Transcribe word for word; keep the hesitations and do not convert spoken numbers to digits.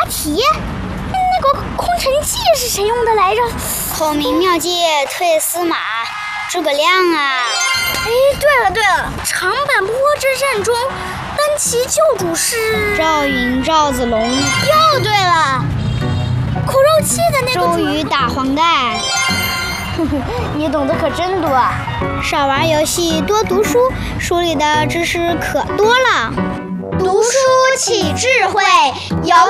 题。那个空城计是谁用的来着？ 孔明妙计退司马，诸葛亮啊！ 哎，对了对了，长坂坡之战中，单骑救主是赵云、赵子龙。 又对了，口肉计的那个周瑜打黄盖。 你懂得可真多。 少玩游戏，多读书，书里的知识可多了。 读书起智慧，游